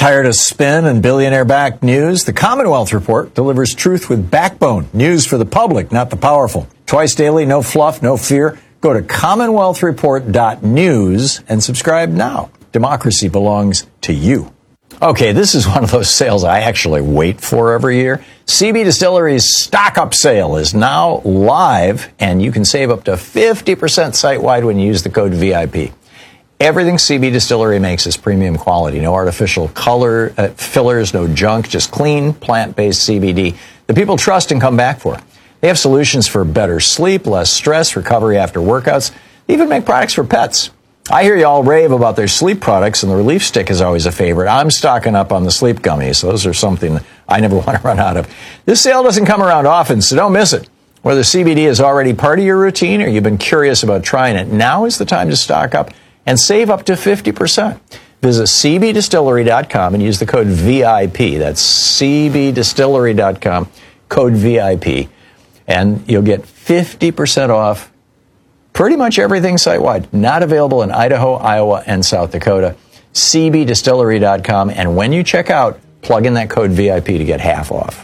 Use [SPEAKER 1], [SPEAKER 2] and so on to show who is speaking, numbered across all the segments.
[SPEAKER 1] Tired of spin and billionaire-backed news? The Commonwealth Report delivers truth with backbone. News for the public, not the powerful. Twice daily, no fluff, no fear. Go to commonwealthreport.news and subscribe now. Democracy belongs to you. Okay, this is one of those sales I actually wait for every year. CB Distillery's Stock Up Sale is now live, and you can save up to 50% site-wide when you use the code VIP. Everything CB Distillery makes is premium quality. No artificial color, fillers, no junk, just clean, plant-based CBD that people trust and come back for. They have solutions for better sleep, less stress, recovery after workouts. They even make products for pets. I hear you all rave about their sleep products, and the Relief Stick is always a favorite. I'm stocking up on the sleep gummies. Those are something I never want to run out of. This sale doesn't come around often, so don't miss it. Whether CBD is already part of your routine or you've been curious about trying it, now is the time to stock up and save up to 50%. Visit cbdistillery.com and use the code VIP. That's cbdistillery.com, code VIP. And you'll get 50% off pretty much everything site-wide. Not available in Idaho, Iowa, and South Dakota. cbdistillery.com. And when you check out, plug in that code VIP to get half off.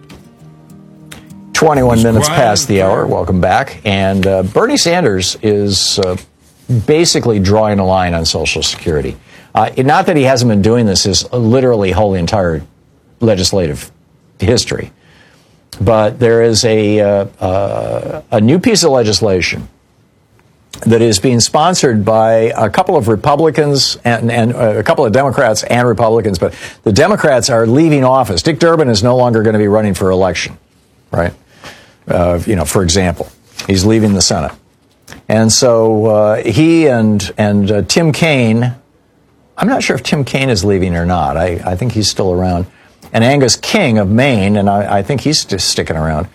[SPEAKER 1] 21 minutes past the hour. Welcome back. And Bernie Sanders is basically drawing a line on Social Security. Not that he hasn't been doing this his literally whole entire legislative history, but there is a new piece of legislation that is being sponsored by a couple of Republicans and a couple of Democrats and Republicans, but the Democrats are leaving office. Dick Durbin is no longer going to be running for election, right? For example, he's leaving the Senate. And so he and Tim Kaine, I'm not sure if Tim Kaine is leaving or not. I think he's still around. And Angus King of Maine, and I think he's just sticking around,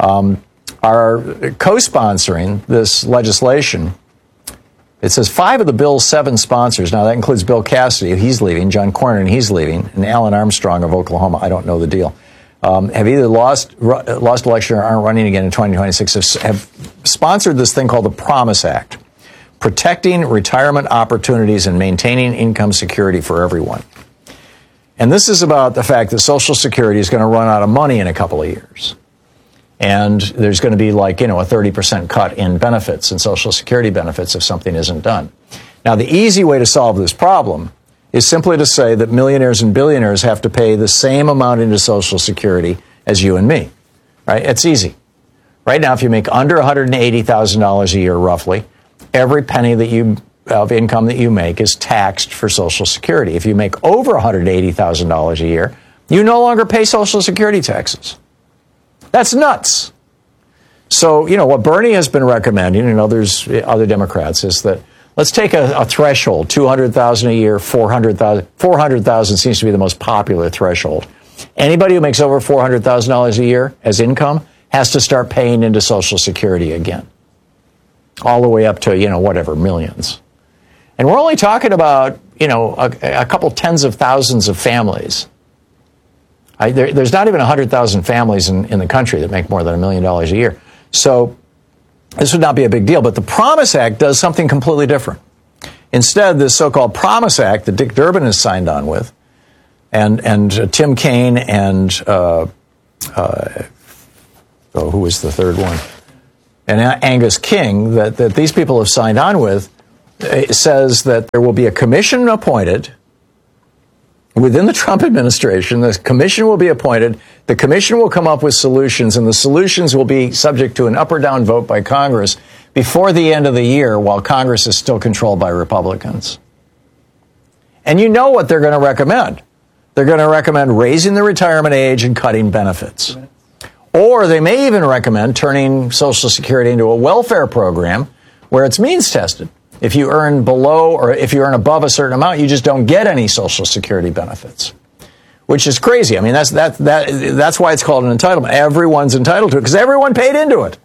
[SPEAKER 1] are co-sponsoring this legislation. It says 5 of the bill's 7 sponsors. Now, that includes Bill Cassidy, he's leaving, John Cornyn, he's leaving, and Alan Armstrong of Oklahoma. I don't know the deal. Have either lost election or aren't running again in 2026, have sponsored this thing called the Promise Act, protecting retirement opportunities and maintaining income security for everyone. And this is about the fact that Social Security is going to run out of money in a couple of years. And there's going to be a 30% cut in benefits and Social Security benefits if something isn't done. Now, the easy way to solve this problem is simply to say that millionaires and billionaires have to pay the same amount into Social Security as you and me, right? It's easy. Right now, if you make under $180,000 a year, roughly, every penny of income that you make is taxed for Social Security. If you make over $180,000 a year, you no longer pay Social Security taxes. That's nuts. So, what Bernie has been recommending, and other Democrats, is that let's take a threshold, $200,000 a year, $400,000. $400,000 seems to be the most popular threshold. Anybody who makes over $400,000 a year as income has to start paying into Social Security again, all the way up to, millions. And we're only talking about, a couple tens of thousands of families. There's not even 100,000 families in the country that make more than $1 million a year. So this would not be a big deal. But the Promise Act does something completely different. Instead, this so-called Promise Act that Dick Durbin has signed on with, and Tim Kaine and who was the third one? And Angus King, that these people have signed on with, says that there will be a commission appointed within the Trump administration. The commission will be appointed. The commission will come up with solutions, and the solutions will be subject to an up or down vote by Congress before the end of the year, while Congress is still controlled by Republicans. And you know what they're going to recommend. They're going to recommend raising the retirement age and cutting benefits. Or they may even recommend turning Social Security into a welfare program where it's means tested. If you earn below or if you earn above a certain amount, you just don't get any Social Security benefits, which is crazy. I mean, that's why it's called an entitlement. Everyone's entitled to it because everyone paid into it.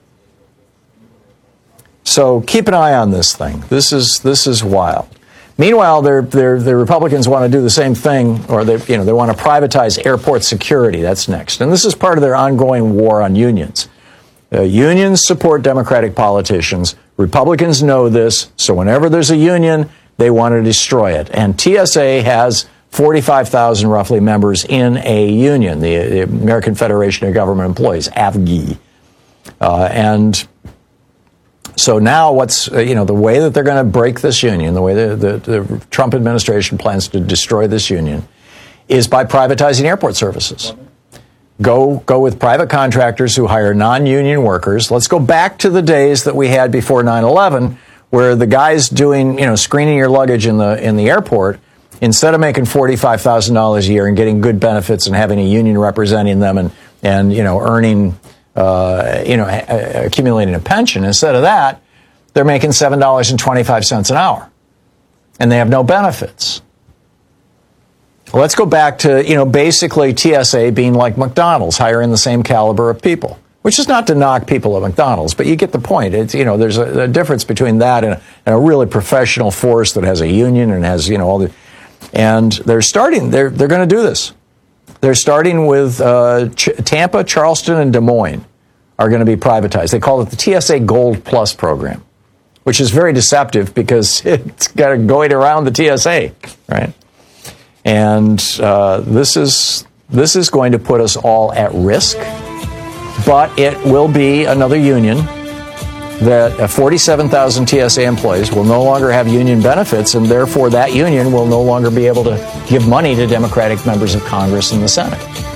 [SPEAKER 1] So keep an eye on this thing. This is wild. Meanwhile, the Republicans want to do the same thing, or they want to privatize airport security. That's next, and this is part of their ongoing war on unions. Unions support Democratic politicians. Republicans know this, so whenever there's a union, they want to destroy it. And TSA has 45,000 roughly members in a union, the American Federation of Government Employees, AFGE. And so now the way that they're going to break this union, the way the Trump administration plans to destroy this union, is by privatizing airport services. Go with private contractors who hire non-union workers. Let's go back to the days that we had before 9/11, where the guys doing, screening your luggage in the airport, instead of making $45,000 a year and getting good benefits and having a union representing them and earning, accumulating a pension, instead of that, they're making $7.25 an hour, and they have no benefits. Let's go back to, basically TSA being like McDonald's, hiring the same caliber of people, which is not to knock people at McDonald's, but you get the point. It's, there's a difference between that and a really professional force that has a union and has, all the, and they're going to do this. They're starting with Tampa, Charleston, and Des Moines are going to be privatized. They call it the TSA Gold Plus program, which is very deceptive because it's got going around the TSA, right? And this is going to put us all at risk, but it will be another union that 47,000 TSA employees will no longer have union benefits, and therefore that union will no longer be able to give money to Democratic members of Congress and the Senate.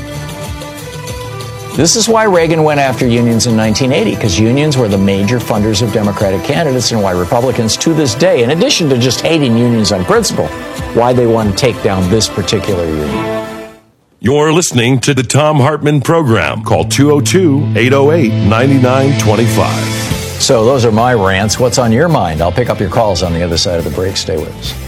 [SPEAKER 1] This is why Reagan went after unions in 1980, because unions were the major funders of Democratic candidates, and why Republicans to this day, in addition to just hating unions on principle, why they want to take down this particular union.
[SPEAKER 2] You're listening to the Thom Hartmann Program. Call 202-808-9925.
[SPEAKER 1] So those are my rants. What's on your mind? I'll pick up your calls on the other side of the break. Stay with us.